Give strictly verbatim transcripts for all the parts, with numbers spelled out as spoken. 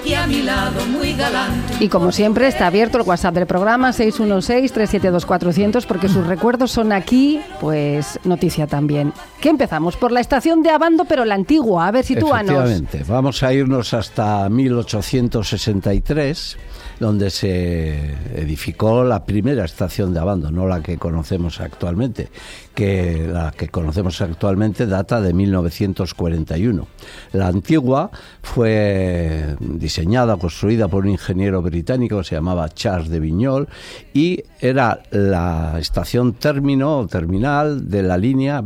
aquí a mi lado, muy galante. Y como siempre está abierto el WhatsApp del programa seis uno seis, tres siete dos, cuatro cero cero, porque sus recuerdos son aquí, pues noticia también. ¿Qué empezamos? Por la estación de Abando, pero la antigua. A ver, sitúanos. Efectivamente, vamos a irnos hasta mil ochocientos sesenta y tres, donde se edificó la primera estación de Abando, no la que conocemos actualmente, que la que conocemos actualmente data de mil novecientos cuarenta y uno. La antigua fue diseñada, construida por un ingeniero británico que se llamaba Charles de Vignol y era la estación término o terminal de la línea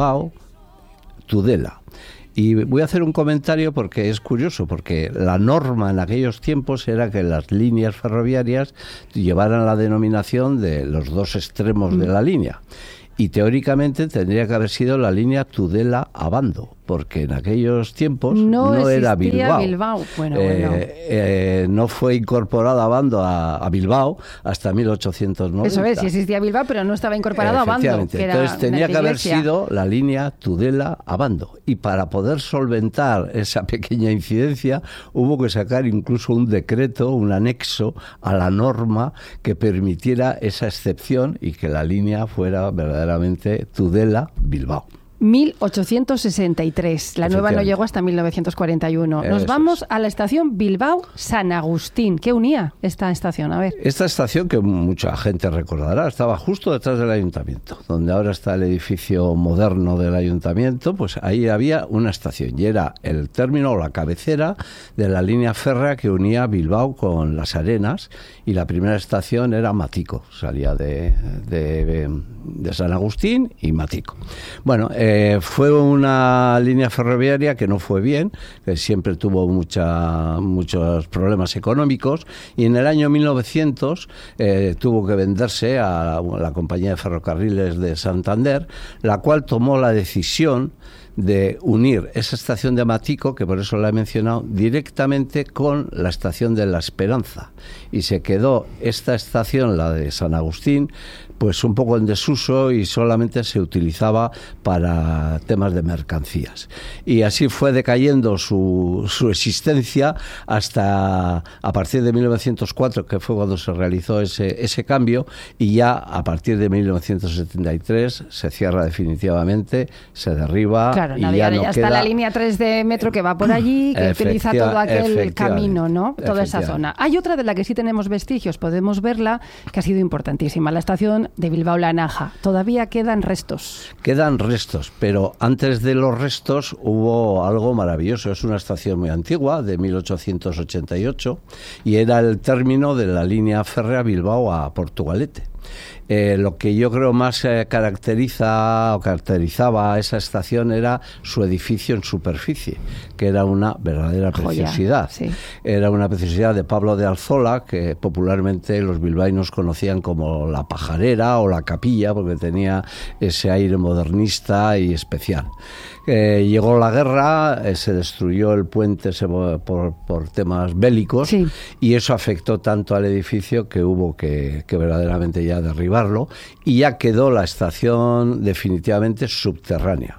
Bilbao-Tudela. Y voy a hacer un comentario porque es curioso, porque la norma en aquellos tiempos era que las líneas ferroviarias llevaran la denominación de los dos extremos mm. de la línea. Y teóricamente tendría que haber sido la línea Tudela-Abando, porque en aquellos tiempos no, no era Bilbao. Bilbao. Bueno, eh, bueno. Eh, no fue incorporado Abando a, a Bilbao hasta mil ochocientos noventa. Eso es, sí existía Bilbao, pero no estaba incorporado a Abando. Que era Entonces tenía que haber sido la línea Tudela-Abando. Y para poder solventar esa pequeña incidencia, hubo que sacar incluso un decreto, un anexo a la norma que permitiera esa excepción y que la línea fuera verdaderamente Tudela-Bilbao. mil ochocientos sesenta y tres. La nueva no llegó hasta mil novecientos cuarenta y uno. Nos Eso vamos es. a la estación Bilbao-San Agustín. ¿Qué unía esta estación? A ver. Esta estación, que mucha gente recordará, estaba justo detrás del ayuntamiento, donde ahora está el edificio moderno del ayuntamiento. Pues ahí había una estación y era el término o la cabecera de la línea férrea que unía Bilbao con Las Arenas, y la primera estación era Matico, salía de, de, de San Agustín y Matico. Bueno, eh, fue una línea ferroviaria que no fue bien, que siempre tuvo mucha, muchos problemas económicos, y en el año mil novecientos eh, tuvo que venderse a la Compañía de Ferrocarriles de Santander, la cual tomó la decisión de unir esa estación de Matico, que por eso la he mencionado, directamente con la estación de La Esperanza, y se quedó esta estación, la de San Agustín, pues un poco en desuso y solamente se utilizaba para temas de mercancías. Y así fue decayendo su, su existencia hasta a partir de mil novecientos cuatro, que fue cuando se realizó ese, ese cambio, y ya a partir de mil novecientos setenta y tres se cierra definitivamente, se derriba. Claro, y nada, ya, ya, no ya queda... está la línea tres de metro que va por allí, que utiliza todo aquel camino, ¿no? Toda esa zona. Hay otra de la que sí tenemos vestigios, podemos verla, que ha sido importantísima, la estación de Bilbao-La Naja. Todavía quedan restos. Quedan restos, pero antes de los restos hubo algo maravilloso. Es una estación muy antigua, de mil ochocientos ochenta y ocho, y era el término de la línea férrea Bilbao a Portugalete. Eh, lo que yo creo más eh, caracteriza o caracterizaba a esa estación era su edificio en superficie, que era una verdadera preciosidad. Joya, sí. Era una preciosidad de Pablo de Alzola, que popularmente los bilbaínos conocían como la pajarera o la capilla, porque tenía ese aire modernista y especial. Eh, llegó la guerra, eh, se destruyó el puente se, por, por temas bélicos, sí. Y eso afectó tanto al edificio que hubo que, que verdaderamente ya derribarlo, y ya quedó la estación definitivamente subterránea.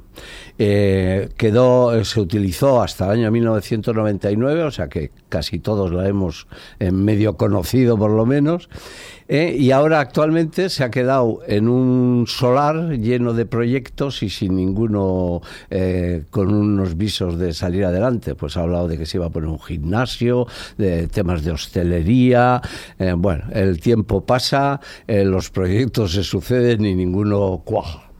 Eh, quedó, se utilizó hasta el año mil novecientos noventa y nueve, o sea que casi todos la hemos eh, medio conocido por lo menos, eh, y ahora actualmente se ha quedado en un solar lleno de proyectos y sin ninguno eh, con unos visos de salir adelante. Pues ha hablado de que se iba a poner un gimnasio, de temas de hostelería. Eh, bueno, el tiempo pasa, eh, los proyectos se suceden y ninguno cuaja.